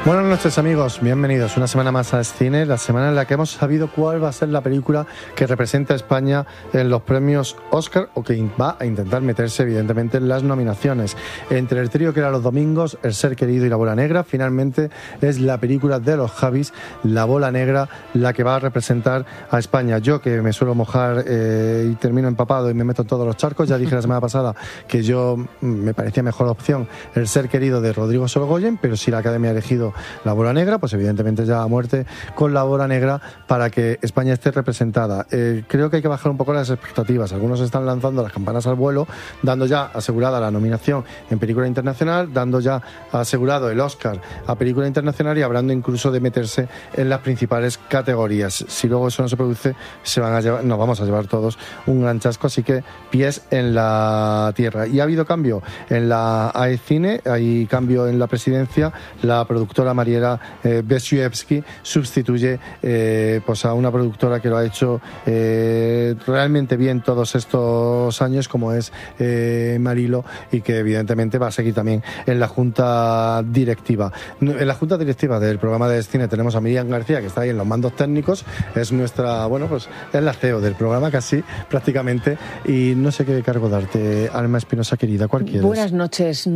Buenas noches, amigos, bienvenidos una semana más a Cine, la semana en la que hemos sabido cuál va a ser la película que representa a España en los premios Oscar, o que va a intentar meterse evidentemente en las nominaciones. Entre el trío que era los domingos, El ser querido y La bola negra, finalmente es la película de los Javis, La bola negra, la que va a representar a España. Yo, que me suelo mojar y termino empapado y me meto en todos los charcos, ya dije la semana pasada que yo me parecía mejor opción El ser querido de Rodrigo Sorogoyen, pero si la Academia ha elegido La bola negra, pues evidentemente ya a muerte con La bola negra para que España esté representada. Creo que hay que bajar un poco las expectativas. Algunos están lanzando las campanas al vuelo, dando ya asegurada la nominación en película internacional, dando ya asegurado el Oscar a película internacional y hablando incluso de meterse en las principales categorías. Si luego eso no se produce, nos vamos a llevar todos un gran chasco, así que pies en la tierra. Y ha habido cambio en la AECine, hay cambio en la presidencia. La productora Mariela Besiewski sustituye pues a una productora que lo ha hecho realmente bien todos estos años, como es Marilo, y que evidentemente va a seguir también en la junta directiva. En la junta directiva del programa de Cine tenemos a Miriam García, que está ahí en los mandos técnicos, es nuestra, bueno, pues es la CEO del programa casi, prácticamente, y no sé qué cargo darte, Alma Espinosa querida, ¿cuál quieres? Buenas noches.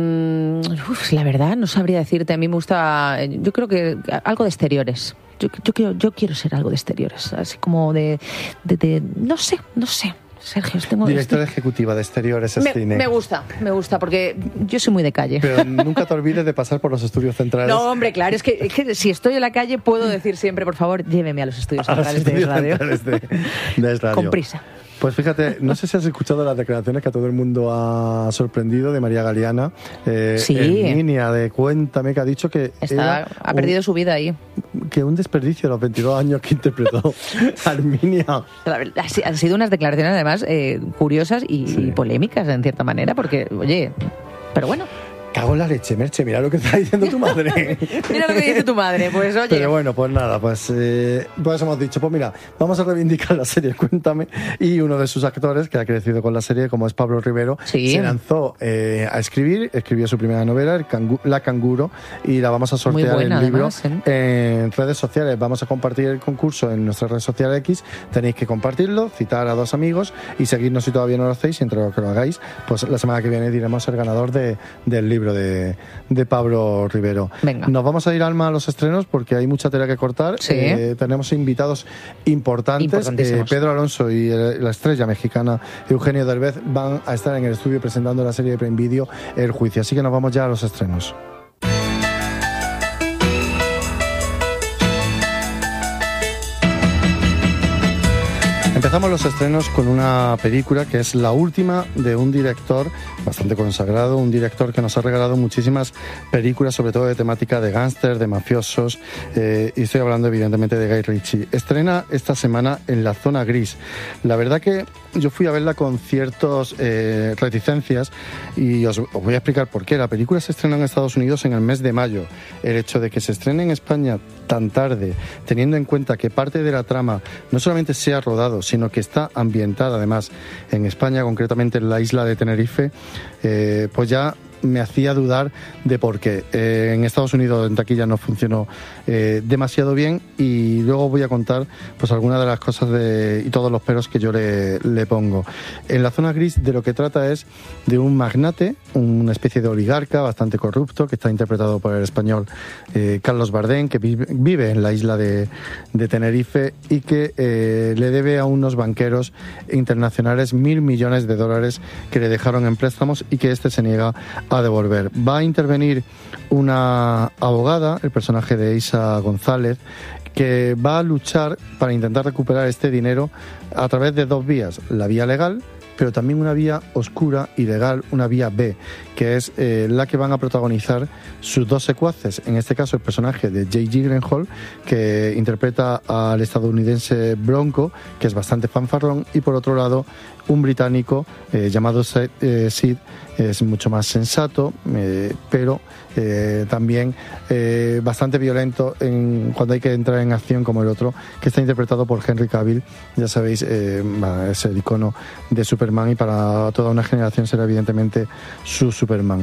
La verdad, no sabría decirte, a mí me gusta, yo creo que algo de exteriores. Yo quiero ser algo de exteriores, así como de no sé. Sergio, directora ejecutiva de Exteriores Cine. Me gusta, porque yo soy muy de calle. Pero nunca te olvides de pasar por los estudios centrales. No, hombre, claro, es que si estoy en la calle puedo decir siempre, por favor, lléveme a los estudios centrales de Radio. De Radio. Con prisa. Pues fíjate, no sé si has escuchado las declaraciones que a todo el mundo ha sorprendido de María Galeana. Sí. Herminia, de Cuéntame, que ha dicho que ha perdido su vida ahí. Que un desperdicio a los 22 años que interpretó a Herminia. La verdad, han sido unas declaraciones además curiosas y polémicas en cierta manera, porque, oye, pero bueno. Cago en la leche, Merche, mira lo que está diciendo tu madre. Mira lo que dice tu madre, pues oye. Pero bueno, pues nada, pues hemos dicho, pues mira, vamos a reivindicar la serie Cuéntame, y uno de sus actores que ha crecido con la serie, como es Pablo Rivero, se lanzó a escribió su primera novela, La Canguro, y la vamos a sortear el libro en redes sociales. Vamos a compartir el concurso en nuestra red social X, tenéis que compartirlo, citar a 2 amigos y seguirnos si todavía no lo hacéis, y entre lo que lo hagáis, pues la semana que viene diremos el ganador del libro de Pablo Rivero. Venga. Nos vamos a ir, Alma, a los estrenos porque hay mucha tela que cortar. Sí. Tenemos invitados importantes. Pedro Alonso y la estrella mexicana Eugenio Derbez van a estar en el estudio presentando la serie de Prime Video El Juicio. Así que nos vamos ya a los estrenos. Empezamos los estrenos con una película que es la última de un director bastante consagrado, un director que nos ha regalado muchísimas películas, sobre todo de temática de gángster, de mafiosos, y estoy hablando evidentemente de Guy Ritchie. Estrena esta semana en La Zona Gris. La verdad que yo fui a verla con ciertas reticencias, y os voy a explicar por qué. La película se estrena en Estados Unidos en el mes de mayo. El hecho de que se estrene en España tan tarde, teniendo en cuenta que parte de la trama no solamente se ha rodado, sino que está ambientada además en España, concretamente en la isla de Tenerife, pues ya me hacía dudar de por qué. En Estados Unidos en taquilla no funcionó demasiado bien, y luego voy a contar pues algunas de las cosas y todos los peros que yo le pongo. En La Zona Gris de lo que trata es de un magnate, una especie de oligarca bastante corrupto, que está interpretado por el español Carlos Bardén, que vive en la isla de Tenerife, y que le debe a unos banqueros internacionales $1.000 millones que le dejaron en préstamos y que este se niega a devolver. Va a intervenir una abogada, el personaje de Isa González, que va a luchar para intentar recuperar este dinero a través de 2 vías: la vía legal, pero también una vía oscura y legal, una vía B, que es la que van a protagonizar sus 2 secuaces. En este caso, el personaje de Jake Gyllenhaal, que interpreta al estadounidense Bronco, que es bastante fanfarrón, y por otro lado, un británico llamado Sid, es mucho más sensato, pero también bastante violento cuando hay que entrar en acción, como el otro, que está interpretado por Henry Cavill. Ya sabéis, es el icono de Superman, y para toda una generación será evidentemente su Superman.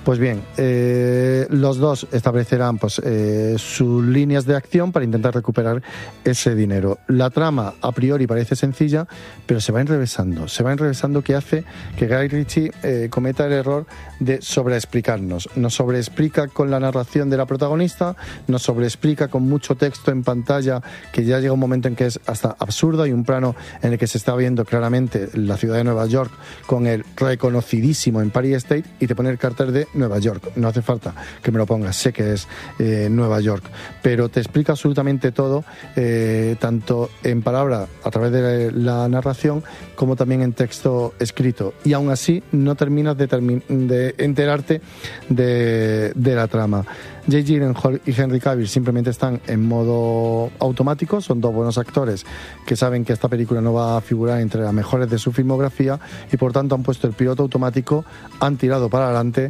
Pues bien, los dos establecerán pues, sus líneas de acción para intentar recuperar ese dinero. La trama a priori parece sencilla, pero se va enrevesando, que hace que Guy Ritchie cometa el error de sobreexplicarnos. Nos sobreexplica con la narración de la protagonista, nos sobreexplica con mucho texto en pantalla, que ya llega un momento en que es hasta absurdo. Hay un plano en el que se está viendo claramente la ciudad de Nueva York con el reconocidísimo Empire State y te pone el cartel de Nueva York. No hace falta que me lo pongas, sé que es Nueva York, pero te explica absolutamente todo, tanto en palabra a través de la narración como también en texto escrito, y aún así no terminas de enterarte de la trama. Jake Gyllenhaal y Henry Cavill simplemente están en modo automático, son dos buenos actores que saben que esta película no va a figurar entre las mejores de su filmografía y por tanto han puesto el piloto automático, han tirado para adelante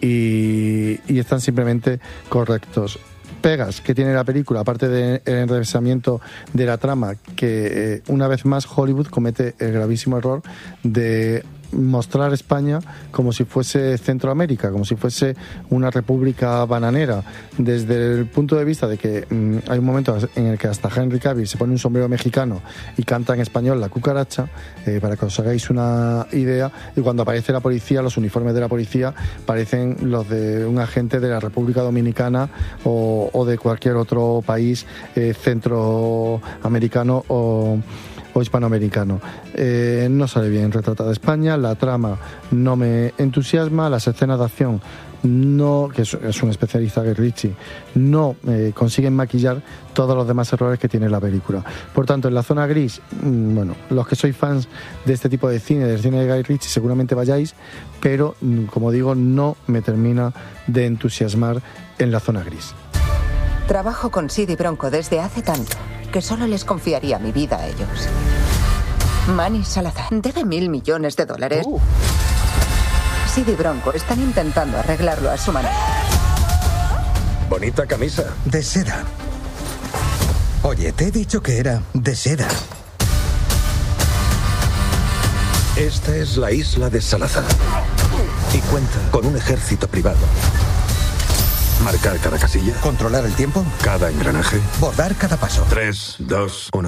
y están simplemente correctos. Pegas que tiene la película, aparte del enrevesamiento de la trama, que una vez más Hollywood comete el gravísimo error de mostrar España como si fuese Centroamérica, como si fuese una república bananera, desde el punto de vista de que hay un momento en el que hasta Henry Cavill se pone un sombrero mexicano y canta en español La Cucaracha, para que os hagáis una idea, y cuando aparece la policía, los uniformes de la policía parecen los de un agente de la República Dominicana o de cualquier otro país centroamericano o hispanoamericano. No sale bien retratada España, la trama no me entusiasma, las escenas de acción no, que es un especialista Guy Ritchie, no consiguen maquillar todos los demás errores que tiene la película. Por tanto, en la zona gris, bueno, los que sois fans de este tipo de cine, del cine de Guy Ritchie, seguramente vayáis, pero como digo, no me termina de entusiasmar en la zona gris. Trabajo con Sid y Bronco desde hace tanto que solo les confiaría mi vida a ellos. Manny Salazar debe $1.000 millones. Sid y Bronco están intentando arreglarlo a su manera. Bonita camisa. De seda. Oye, te he dicho que era de seda. Esta es la isla de Salazar y cuenta con un ejército privado. Marcar cada casilla. Controlar el tiempo. Cada engranaje. Bordar cada paso. 3, 2, 1.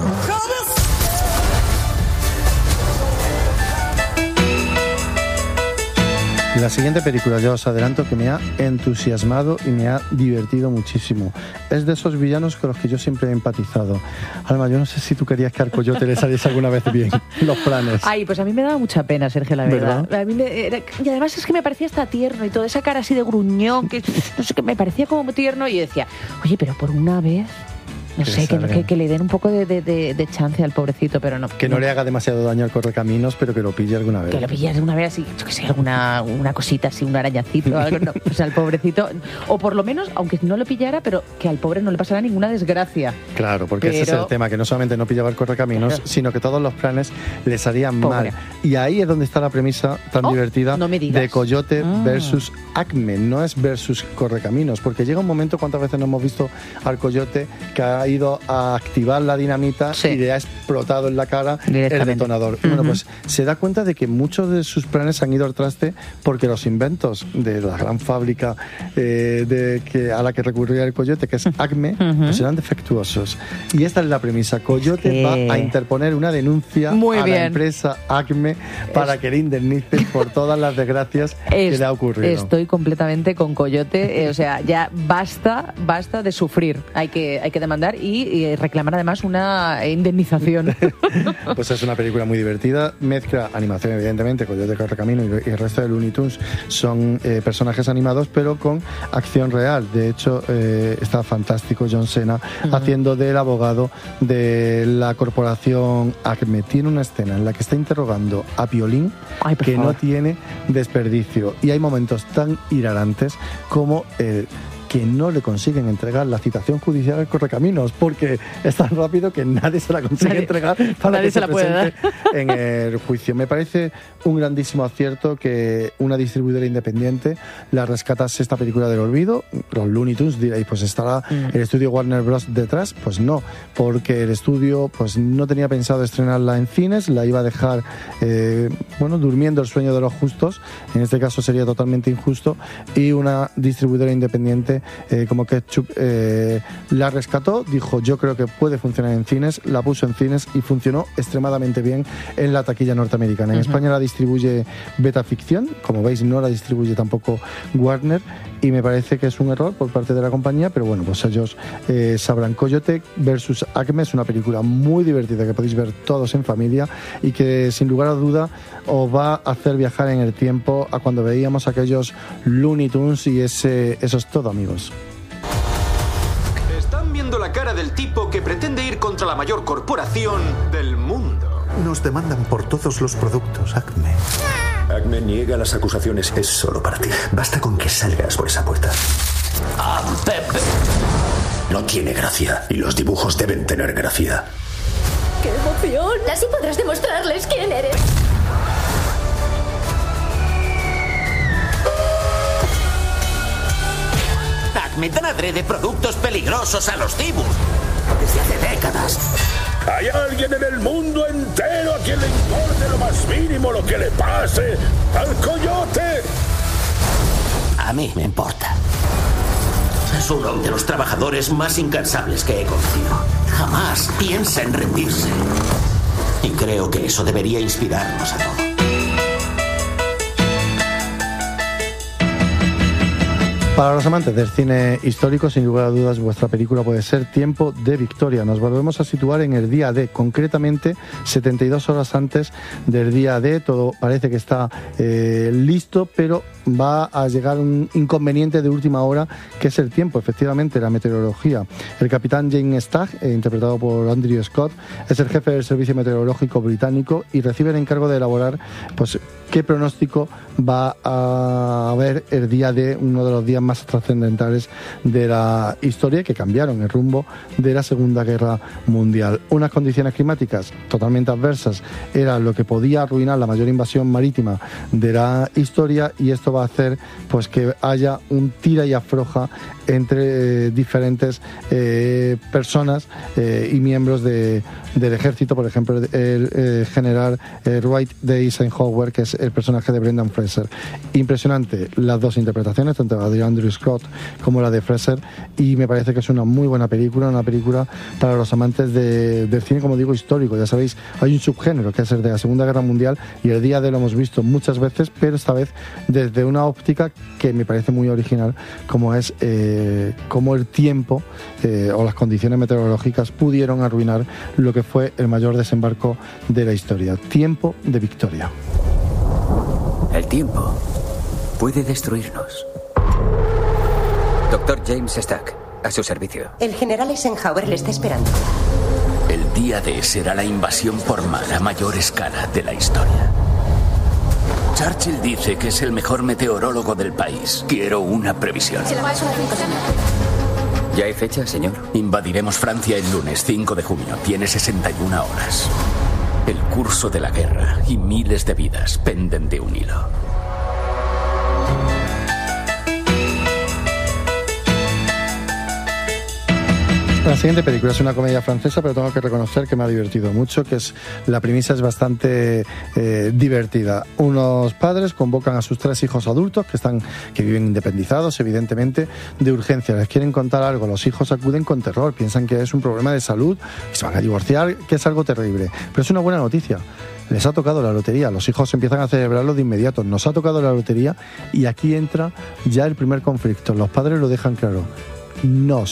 La siguiente película, ya os adelanto que me ha entusiasmado y me ha divertido muchísimo. Es de esos villanos con los que yo siempre he empatizado. Alma, yo no sé si tú querías que al Coyote le saliese alguna vez bien los planes. Ay, pues a mí me daba mucha pena, Sergio, la verdad. A mí y además es que me parecía hasta tierno y toda esa cara así de gruñón, que no sé, que me parecía como tierno, y decía, oye, pero por una vez... No sé, que le den un poco de chance al pobrecito, pero no. Que no le haga demasiado daño al correcaminos, pero que lo pille alguna vez. Que lo pille alguna vez así, yo que sé, una cosita así, un arañacito, algo, no. O sea, al pobrecito, o por lo menos, aunque no lo pillara, pero que al pobre no le pasara ninguna desgracia. Claro, porque ese es el tema, que no solamente no pillaba el correcaminos, claro, sino que todos los planes le salían mal. Y ahí es donde está la premisa tan divertida de Coyote versus Acme. No es versus correcaminos, porque llega un momento, ¿cuántas veces no hemos visto al Coyote que ha ido a activar la dinamita y le ha explotado en la cara el detonador? Bueno, pues se da cuenta de que muchos de sus planes han ido al traste porque los inventos de la gran fábrica a la que recurría el Coyote, que es Acme, pues eran defectuosos. Y esta es la premisa. Coyote va a interponer una denuncia la empresa Acme para que le indemnice por todas las desgracias que le ha ocurrido. Estoy completamente con Coyote, o sea, ya basta de sufrir. Hay que demandar y reclamar además una indemnización. Pues es una película muy divertida, mezcla animación evidentemente, Coyote Correcamino y el resto de Looney Tunes son personajes animados, pero con acción real. De hecho, está fantástico John Cena haciendo del abogado de la corporación Acme. Tiene una escena en la que está interrogando a Piolín que no tiene desperdicio, y hay momentos tan hilarantes como que no le consiguen entregar la citación judicial al Correcaminos, porque es tan rápido que nadie se la consigue entregar para que se presente en el juicio. Me parece un grandísimo acierto que una distribuidora independiente la rescatase esta película del olvido. Los Looney Tunes, diréis, pues estará el estudio Warner Bros. Detrás. Pues no, porque el estudio pues no tenía pensado estrenarla en cines, la iba a dejar durmiendo el sueño de los justos. En este caso sería totalmente injusto, y una distribuidora independiente como Ketchup la rescató, dijo yo creo que puede funcionar en cines, la puso en cines y funcionó extremadamente bien en la taquilla norteamericana. En España la distribuye Beta Ficción, como veis no la distribuye tampoco Warner, y me parece que es un error por parte de la compañía, pero bueno, pues ellos sabrán. Coyote versus Acme es una película muy divertida que podéis ver todos en familia y que sin lugar a duda os va a hacer viajar en el tiempo a cuando veíamos aquellos Looney Tunes y eso es todo, amigos. Están viendo la cara del tipo que pretende ir contra la mayor corporación del mundo. Nos demandan por todos los productos, Acme. Acme niega las acusaciones. Es solo para ti. Basta con que salgas por esa puerta. Pepe. No tiene gracia y los dibujos deben tener gracia. ¡Qué emoción! Así podrás demostrarles quién eres. Acme dan adrede productos peligrosos a los dibus. Desde hace décadas. ¿Hay alguien en el mundo entero a quien le importe lo más mínimo lo que le pase al Coyote? A mí me importa. Es uno de los trabajadores más incansables que he conocido. Jamás piensa en rendirse. Y creo que eso debería inspirarnos a todos. Para los amantes del cine histórico, sin lugar a dudas, vuestra película puede ser Tiempo de Victoria. Nos volvemos a situar en el día D, concretamente 72 horas antes del día D. Todo parece que está listo, pero va a llegar un inconveniente de última hora, que es el tiempo, efectivamente, la meteorología. El capitán James Stagg, interpretado por Andrew Scott, es el jefe del Servicio Meteorológico británico y recibe el encargo de elaborar pues qué pronóstico va a haber el día D, uno de los días más trascendentales de la historia, que cambiaron el rumbo de la Segunda Guerra Mundial. Unas condiciones climáticas totalmente adversas era lo que podía arruinar la mayor invasión marítima de la historia, y esto va a hacer pues que haya un tira y afloja entre diferentes personas y miembros del ejército. Por ejemplo, el general Dwight D. Eisenhower, que es el personaje de Brendan Fraser. Impresionante las dos interpretaciones, tanto la de Andrew Scott como la de Fraser, y me parece que es una muy buena película, una película para los amantes del cine, como digo, histórico. Ya sabéis, hay un subgénero que es el de la Segunda Guerra Mundial, y el día de lo hemos visto muchas veces, pero esta vez desde una óptica que me parece muy original, como es cómo el tiempo o las condiciones meteorológicas pudieron arruinar lo que fue el mayor desembarco de la historia. Tiempo de Victoria. El tiempo puede destruirnos. Dr. James Stagg, a su servicio. El general Eisenhower le está esperando. El día D será la invasión por mar a mayor escala de la historia. Churchill dice que es el mejor meteorólogo del país. Quiero una previsión. ¿Ya hay fecha, señor? Invadiremos Francia el lunes 5 de junio. Tiene 61 horas. El curso de la guerra y miles de vidas penden de un hilo. La siguiente película es una comedia francesa, pero tengo que reconocer que me ha divertido mucho, que es la premisa es bastante divertida. Unos padres convocan a sus 3 hijos adultos que viven independizados, evidentemente, de urgencia. Les quieren contar algo. Los hijos acuden con terror, piensan que es un problema de salud, que se van a divorciar, que es algo terrible. Pero es una buena noticia. Les ha tocado la lotería, los hijos empiezan a celebrarlo de inmediato. Nos ha tocado la lotería y aquí entra ya el primer conflicto. Los padres lo dejan claro. Nos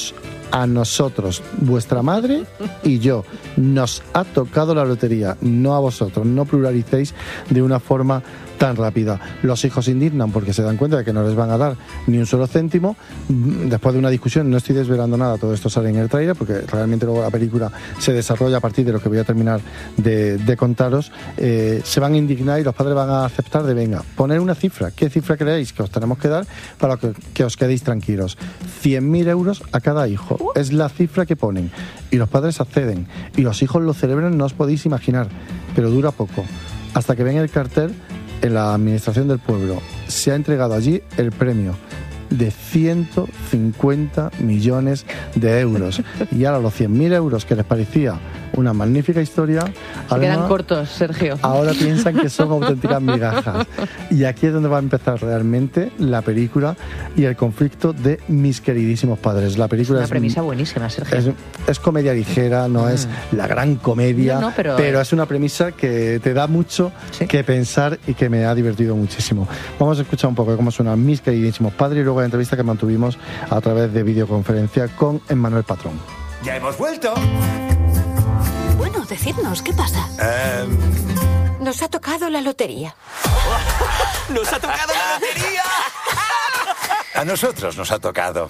a nosotros, vuestra madre y yo, nos ha tocado la lotería, no a vosotros, no pluralicéis de una forma tan rápida. Los hijos se indignan porque se dan cuenta de que no les van a dar ni un solo céntimo. Después de una discusión, no estoy desvelando nada, todo esto sale en el trailer porque realmente luego la película se desarrolla a partir de lo que voy a terminar de contaros. Se van a indignar y los padres van a aceptar de venga, poner una cifra. ¿Qué cifra creéis que os tenemos que dar para que os quedéis tranquilos? 100.000 euros a cada hijo. Es la cifra que ponen. Y los padres acceden. Y los hijos lo celebran, no os podéis imaginar. Pero dura poco. Hasta que ven el cartel en la administración del pueblo. Se ha entregado allí el premio de 150 millones de euros. Y ahora los 100.000 euros que les parecía una magnífica historia, se quedan cortos, Sergio. Ahora piensan que son auténticas migajas. Y aquí es donde va a empezar realmente la película y el conflicto de mis queridísimos padres. La película es una premisa buenísima, Sergio. Es comedia ligera, no es la gran comedia, pero es una premisa que te da mucho que pensar y que me ha divertido muchísimo. Vamos a escuchar un poco de cómo suenan mis queridísimos padres y luego la entrevista que mantuvimos a través de videoconferencia con Emmanuel Patrón. ¡Ya hemos vuelto! Bueno, decidnos, ¿qué pasa? Nos ha tocado la lotería. ¡Nos ha tocado la lotería! A nosotros nos ha tocado.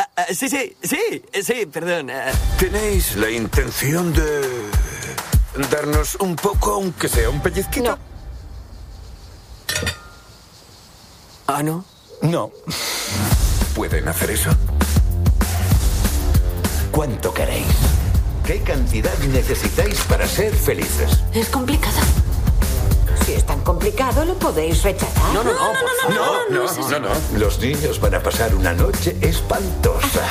Sí, perdón. ¿Tenéis la intención de darnos un poco, aunque sea un pellizquito? No. ¿Ah, no? No. ¿Pueden hacer eso? ¿Cuánto queréis? ¿Qué cantidad necesitáis para ser felices? Es complicado. Si es tan complicado, lo podéis rechazar. No. Los niños van a pasar una noche espantosa.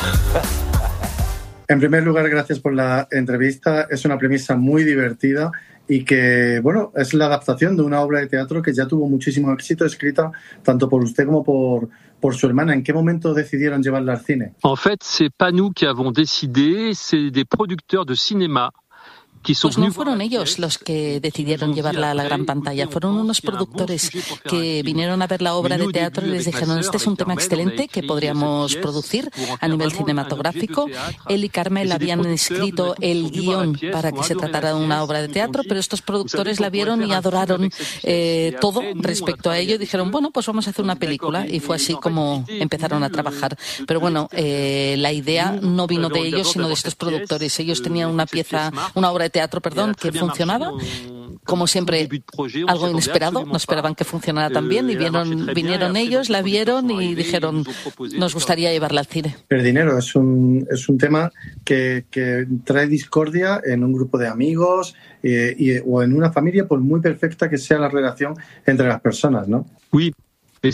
En primer lugar, gracias por la entrevista. Es una premisa muy divertida y que, bueno, es la adaptación de una obra de teatro que ya tuvo muchísimo éxito, escrita tanto por usted como por su hermana. ¿En qué momento decidieron llevarla al cine? En fait, c'est pas nous qui avons décidé, c'est des producteurs de cinéma. Pues no fueron ellos los que decidieron llevarla a la gran pantalla, fueron unos productores que vinieron a ver la obra de teatro y les dijeron, este es un tema excelente que podríamos producir a nivel cinematográfico. Él y Carmel habían escrito el guión para que se tratara de una obra de teatro, pero estos productores la vieron y adoraron todo respecto a ello y dijeron, bueno, pues vamos a hacer una película, y fue así como empezaron a trabajar. Pero bueno, la idea no vino de ellos, sino de estos productores. Ellos tenían una obra de teatro, que funcionaba, como siempre, algo inesperado, no esperaban que funcionara tan bien, y vinieron ellos, la vieron y dijeron, nos gustaría llevarla al cine. El dinero es un tema que trae discordia en un grupo de amigos o en una familia, por muy perfecta que sea la relación entre las personas, ¿no? Sí. Pues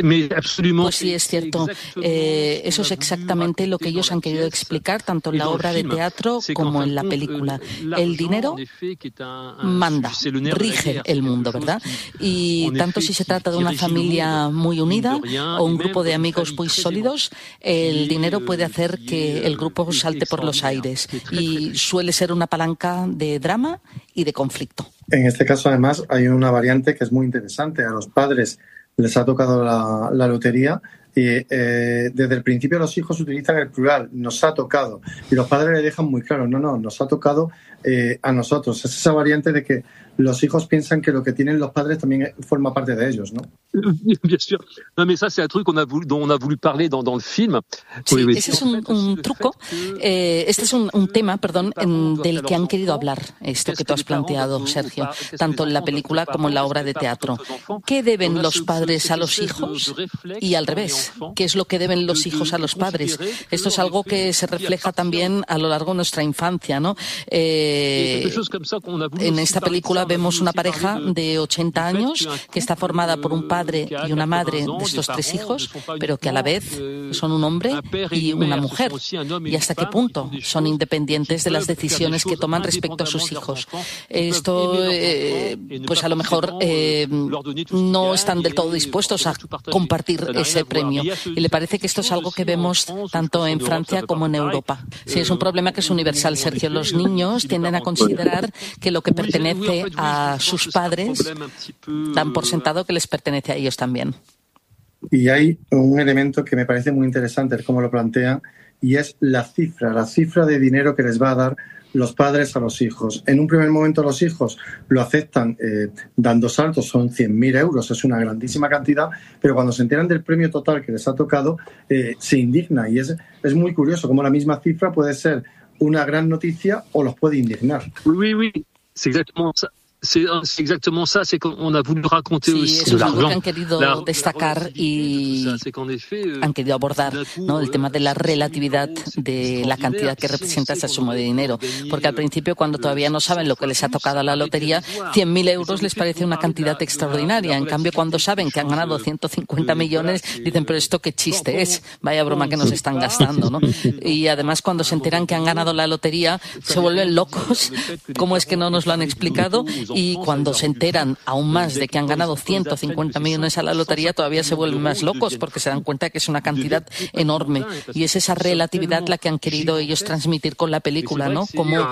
sí, es cierto. Eso es exactamente lo que ellos han querido explicar, tanto en la obra de teatro como en la película. El dinero manda, rige el mundo, ¿verdad? Y tanto si se trata de una familia muy unida o un grupo de amigos muy sólidos, el dinero puede hacer que el grupo salte por los aires y suele ser una palanca de drama y de conflicto. En este caso, además, hay una variante que es muy interesante. A los padres les ha tocado la lotería y desde el principio los hijos utilizan el plural, nos ha tocado, y los padres le dejan muy claro, no, nos ha tocado a nosotros. Es esa variante de que los hijos piensan que lo que tienen los padres también forma parte de ellos, ¿no? Bien sûr. No, mais ça c'est un truc dont on a voulu parler dans le film. Sí, ese es un truco, este es un tema, del que han querido hablar, esto que tú has planteado, Sergio, tanto en la película como en la obra de teatro. ¿Qué deben los padres a los hijos? Y al revés, ¿qué es lo que deben los hijos a los padres? Esto es algo que se refleja también a lo largo de nuestra infancia, ¿no? En esta película vemos una pareja de 80 años que está formada por un padre y una madre de estos tres hijos, pero que a la vez son un hombre y una mujer. ¿Y hasta qué punto son independientes de las decisiones que toman respecto a sus hijos? Esto, pues a lo mejor no están del todo dispuestos a compartir ese premio. Y le parece que esto es algo que vemos tanto en Francia como en Europa. Sí, es un problema que es universal, Sergio. Los niños tienden a considerar que lo que pertenece a sus padres dan por sentado que les pertenece a ellos también. Y hay un elemento que me parece muy interesante, es cómo lo plantean, y es la cifra de dinero que les va a dar los padres a los hijos. En un primer momento los hijos lo aceptan dando saltos, son 100.000 euros, es una grandísima cantidad, pero cuando se enteran del premio total que les ha tocado, se indigna, y es muy curioso cómo la misma cifra puede ser una gran noticia o los puede indignar. Oui, c'est exactement ça. C'est exactement ça, c'est qu'on a voulu raconter aussi eso es algo que han querido destacar y han querido abordar, ¿no? El tema de la relatividad de la cantidad que representa esa suma de dinero, porque al principio, cuando todavía no saben lo que les ha tocado a la lotería, 100.000 euros les parece una cantidad extraordinaria. En cambio, cuando saben que han ganado 150 millones, dicen, pero esto qué chiste es, vaya broma que nos están gastando, ¿no? Y además, cuando se enteran que han ganado la lotería, se vuelven locos. ¿Cómo es que no nos lo han explicado? Y cuando se enteran aún más de que han ganado 150 millones a la lotería, todavía se vuelven más locos porque se dan cuenta que es una cantidad enorme. Y es esa relatividad la que han querido ellos transmitir con la película, ¿no? Como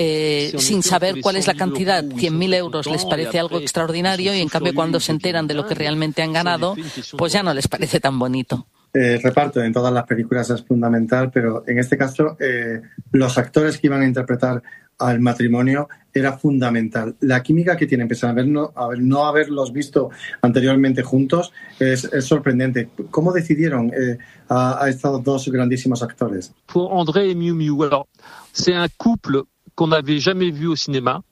sin saber cuál es la cantidad, 100.000 euros les parece algo extraordinario, y en cambio cuando se enteran de lo que realmente han ganado, pues ya no les parece tan bonito. El reparto en todas las películas es fundamental, pero en este caso los actores que iban a interpretar al matrimonio era fundamental. La química que tienen, pese a no haberlos visto anteriormente juntos, es sorprendente. ¿Cómo decidieron a estos dos grandísimos actores? Pour André et Miu Miu, alors, c'est un couple qu'on n'avait jamais vu au cinéma.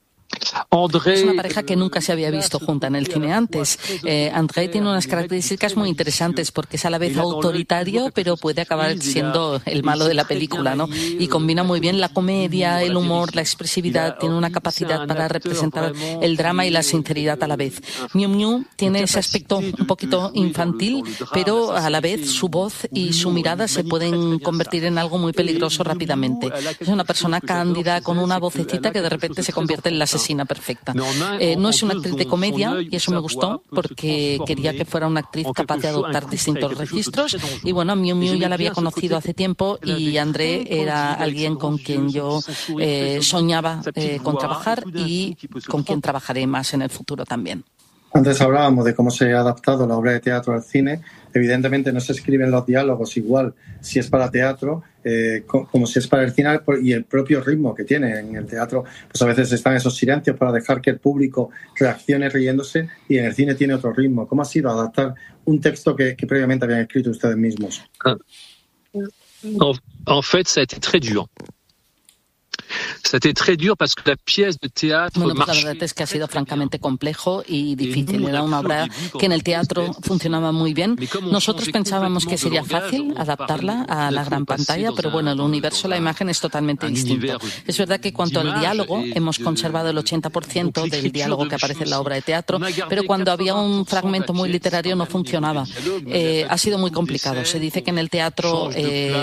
Es una pareja que nunca se había visto junta en el cine antes. André tiene unas características muy interesantes porque es a la vez autoritario, pero puede acabar siendo el malo de la película, ¿no? Y combina muy bien la comedia, el humor, la expresividad, tiene una capacidad para representar el drama y la sinceridad a la vez. Miu Miu tiene ese aspecto un poquito infantil, pero a la vez su voz y su mirada se pueden convertir en algo muy peligroso rápidamente. Es una persona cándida, con una vocecita que de repente se convierte en la asesina perfecta. No es una actriz de comedia, y eso me gustó porque quería que fuera una actriz capaz de adoptar distintos registros. Y bueno, Miu Miu ya la había conocido hace tiempo, y André era alguien con quien yo soñaba con trabajar y con quien trabajaré más en el futuro también. Antes hablábamos de cómo se ha adaptado la obra de teatro al cine. Evidentemente no se escriben los diálogos igual si es para teatro como si es para el cine, y el propio ritmo que tiene en el teatro, pues a veces están esos silencios para dejar que el público reaccione riéndose, y en el cine tiene otro ritmo. ¿Cómo ha sido adaptar un texto que previamente habían escrito ustedes mismos? En fait, ça a été très dur. C'était très dur parce que la pièce de théâtre Bueno, pues la verdad es que ha sido francamente complejo y difícil. Era una obra que en el teatro funcionaba muy bien. Nosotros pensábamos que sería fácil adaptarla a la gran pantalla, pero bueno, el universo, la imagen es totalmente distinto. Es verdad que cuanto al diálogo, hemos conservado el 80% del diálogo que aparece en la obra de teatro, pero cuando había un fragmento muy literario no funcionaba. Ha sido muy complicado. Se dice que en el teatro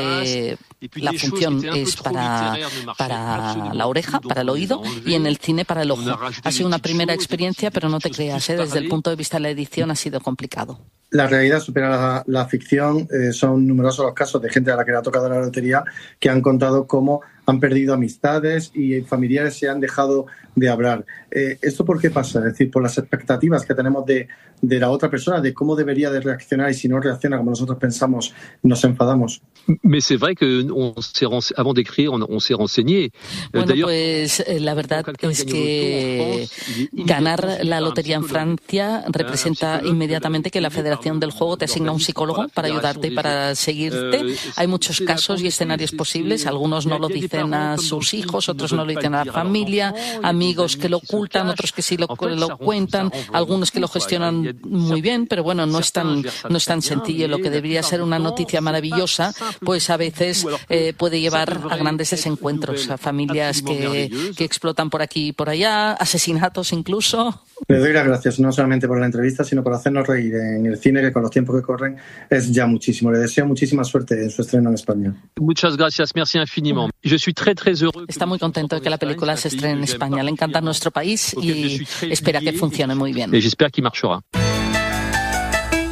la función es para la oreja, para el oído, y en el cine para el ojo. Ha sido una primera experiencia, pero no te creas, desde el punto de vista de la edición ha sido complicado. La realidad supera la ficción. Son numerosos los casos de gente a la que le ha tocado la lotería que han contado cómo han perdido amistades y familiares se han dejado de hablar. ¿Esto por qué pasa? Es decir, por las expectativas que tenemos de la otra persona, de cómo debería de reaccionar, y si no reacciona como nosotros pensamos, nos enfadamos. Mais c'est vrai que avant d'écrire, on s'est renseigné. Bueno, pues la verdad es que ganar la lotería en Francia representa inmediatamente que la Federación del Juego te asigna un psicólogo para ayudarte y para seguirte. Hay muchos casos y escenarios posibles. Algunos no lo dicen a sus hijos, otros no lo dicen a la familia, amigos que lo ocultan, otros que sí lo cuentan, algunos que lo gestionan muy bien, pero bueno, no es tan sencillo. Lo que debería ser una noticia maravillosa, pues a veces puede llevar a grandes desencuentros, a familias que explotan por aquí y por allá, asesinatos incluso. Le doy las gracias no solamente por la entrevista, sino por hacernos reír en el cine, que con los tiempos que corren es ya muchísimo. Le deseo muchísima suerte en su estreno en España. Muchas gracias, merci infiniment. Je suis très heureux. Está muy contento de que la película se estrene en España. Le encanta nuestro país y espera que funcione muy bien. Et j'espère qu'il marchera.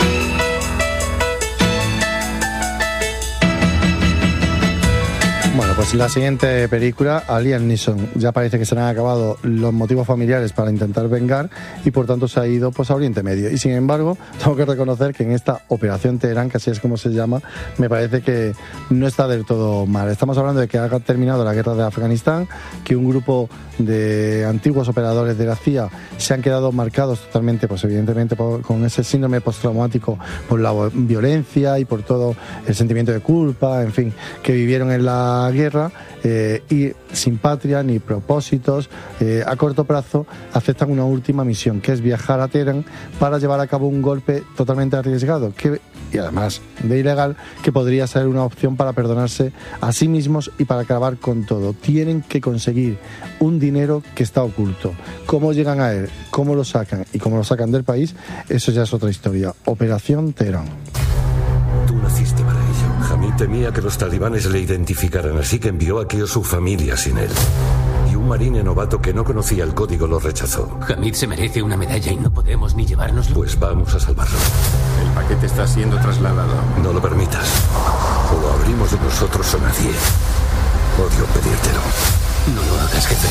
Bueno, Pues la siguiente película, a Liam Neeson ya parece que se le han acabado los motivos familiares para intentar vengar y por tanto se ha ido pues a Oriente Medio. Y sin embargo, tengo que reconocer que en esta Operación Teherán, que así es como se llama, me parece que no está del todo mal. Estamos hablando de que ha terminado la guerra de Afganistán, que un grupo de antiguos operadores de la CIA se han quedado marcados totalmente, pues evidentemente con ese síndrome postraumático por la violencia y por todo el sentimiento de culpa, en fin, que vivieron en la guerra, y sin patria ni propósitos, a corto plazo aceptan una última misión, que es viajar a Teherán para llevar a cabo un golpe totalmente arriesgado y además de ilegal, que podría ser una opción para perdonarse a sí mismos y para acabar con todo. Tienen que conseguir un dinero que está oculto. ¿Cómo llegan a él? ¿Cómo lo sacan? Y cómo lo sacan del país, eso ya es otra historia. Operación Teherán. Tú naciste para ello. Hamid temía que los talibanes le identificaran, así que envió a Keo su familia sin él. Y un marine novato que no conocía el código lo rechazó. Hamid se merece una medalla y no podemos ni llevárnoslo. Pues vamos a salvarlo. El paquete está siendo trasladado. No lo permitas. O lo abrimos nosotros o nadie. Odio pedírtelo. No lo hagas, jefe.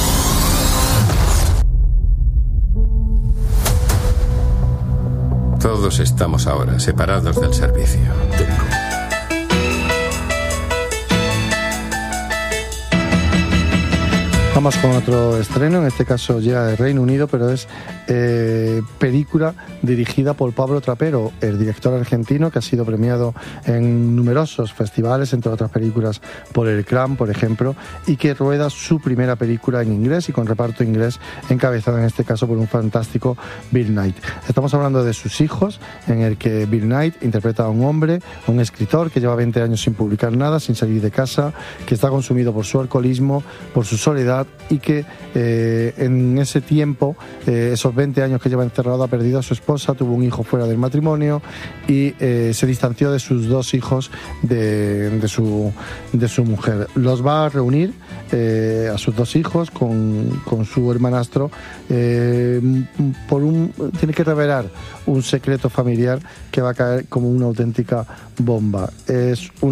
Todos estamos ahora separados del servicio. Vamos con otro estreno, en este caso llega de Reino Unido, pero es película dirigida por Pablo Trapero, el director argentino que ha sido premiado en numerosos festivales, entre otras películas por El Clan, por ejemplo, y que rueda su primera película en inglés y con reparto inglés, encabezado en este caso por un fantástico Bill Knight. Estamos hablando de Sus hijos, en el que Bill Knight interpreta a un hombre, un escritor que lleva 20 años sin publicar nada, sin salir de casa, que está consumido por su alcoholismo, por su soledad, y que en ese tiempo, esos 20 años que lleva encerrado, ha perdido a su esposa, tuvo un hijo fuera del matrimonio y se distanció de sus 2 hijos de su mujer. Los va a reunir a sus 2 hijos con su hermanastro, tiene que revelar un secreto familiar que va a caer como una auténtica bomba. Es